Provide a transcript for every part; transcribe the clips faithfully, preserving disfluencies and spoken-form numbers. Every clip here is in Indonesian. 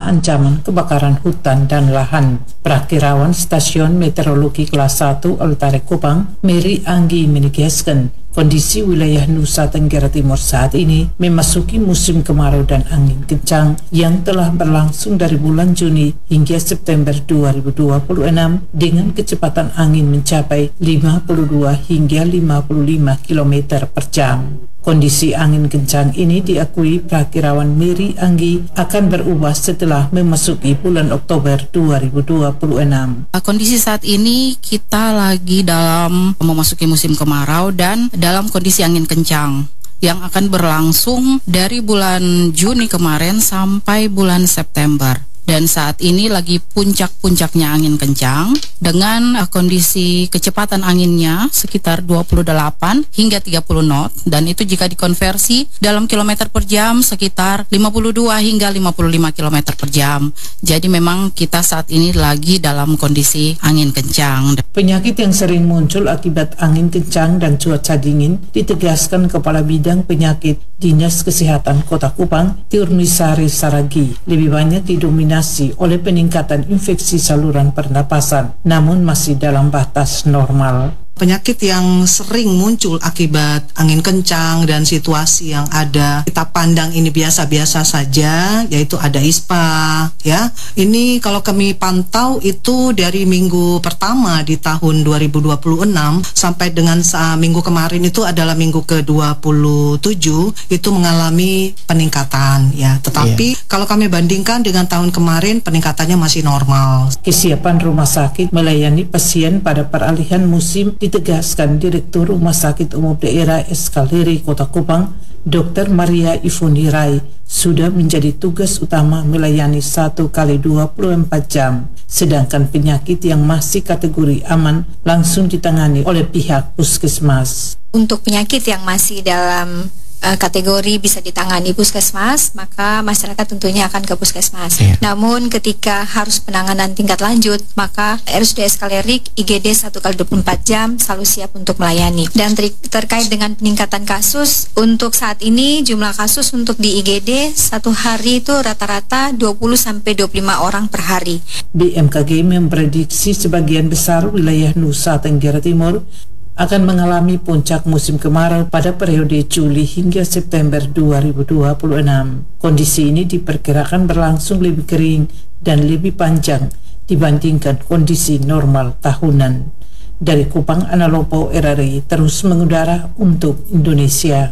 ancaman kebakaran hutan dan lahan. Prakirawan Stasiun Meteorologi Kelas satu Oltare Kupang, Mary Anggi menegaskan kondisi wilayah Nusa Tenggara Timur saat ini memasuki musim kemarau dan angin kencang yang telah berlangsung dari bulan Juni hingga September dua ribu dua puluh enam dengan kecepatan angin mencapai lima puluh dua hingga lima puluh lima kilometer per jam. Kondisi angin kencang ini diakui Prakirawan Mary Anggi akan berubah setelah memasuki bulan Oktober dua ribu dua puluh enam. Kondisi saat ini kita lagi dalam memasuki musim kemarau dan dalam kondisi angin kencang yang akan berlangsung dari bulan Juni kemarin sampai bulan September. Dan saat ini lagi puncak-puncaknya angin kencang dengan uh, kondisi kecepatan anginnya sekitar dua puluh delapan hingga tiga puluh knot, dan itu jika dikonversi dalam kilometer per jam sekitar lima puluh dua hingga lima puluh lima kilometer per jam. Jadi memang kita saat ini lagi dalam kondisi angin kencang. Penyakit yang sering muncul akibat angin kencang dan cuaca dingin ditegaskan Kepala Bidang Penyakit Dinas Kesehatan Kota Kupang, Tiurnisari Saragi, lebih banyak didominasi oleh peningkatan infeksi saluran pernapasan, namun masih dalam batas normal. Penyakit yang sering muncul akibat angin kencang dan situasi yang ada kita pandang ini biasa-biasa saja, yaitu ada ispa, ya. Ini kalau kami pantau itu dari minggu pertama di tahun dua ribu dua puluh enam sampai dengan uh, minggu kemarin itu adalah minggu ke dua puluh tujuh itu mengalami peningkatan, ya. Tetapi yeah. kalau kami bandingkan dengan tahun kemarin peningkatannya masih normal. Kesiapan rumah sakit melayani pasien pada peralihan musim ditegaskan Direktur Rumah Sakit Umum Daerah Eskaliri Kota Kupang, Dokter Maria Ivoni Rai, sudah menjadi tugas utama melayani satu kali dua puluh empat jam, sedangkan penyakit yang masih kategori aman langsung ditangani oleh pihak puskesmas. Untuk penyakit yang masih dalam Uh, kategori bisa ditangani puskesmas, maka masyarakat tentunya akan ke puskesmas. Yeah. Namun ketika harus penanganan tingkat lanjut, maka R S U D Eskalerik I G D satu kali dua puluh empat jam selalu siap untuk melayani. Dan ter terkait dengan peningkatan kasus, untuk saat ini jumlah kasus untuk di I G D satu hari itu rata-rata dua puluh sampai dua puluh lima orang per hari. B M K G memprediksi sebagian besar wilayah Nusa Tenggara Timur akan mengalami puncak musim kemarau pada periode Juli hingga September dua ribu dua puluh enam. Kondisi ini diperkirakan berlangsung lebih kering dan lebih panjang dibandingkan kondisi normal tahunan. Dari Kupang, Analopo R R I terus mengudara untuk Indonesia.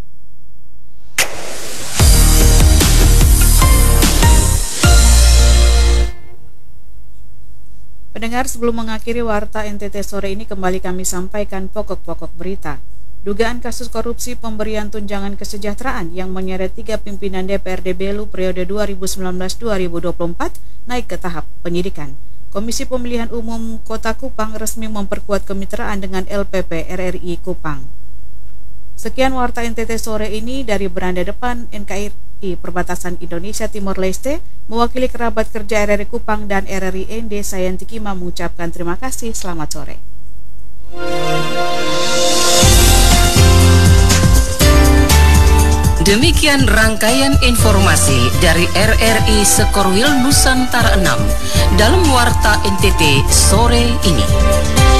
Pendengar, sebelum mengakhiri Warta N T T sore ini, kembali kami sampaikan pokok-pokok berita. Dugaan kasus korupsi pemberian tunjangan kesejahteraan yang menyeret tiga pimpinan D P R D Belu periode dua ribu sembilan belas sampai dua ribu dua puluh empat naik ke tahap penyidikan. Komisi Pemilihan Umum Kota Kupang resmi memperkuat kemitraan dengan L P P R R I Kupang. Sekian Warta N T T sore ini dari beranda depan N K R I Perbatasan Indonesia Timor Leste, mewakili kerabat kerja R R I Kupang dan R R I N D, saya Yanti Kima mengucapkan terima kasih. Selamat sore. Demikian rangkaian informasi dari R R I Sekorwil Nusantara enam dalam Warta N T T sore ini.